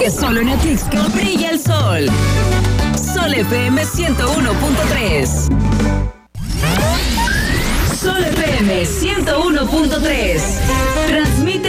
porque solo en Atlixco brilla el sol. Sol FM 101.3. Sol FM 101.3. Transmite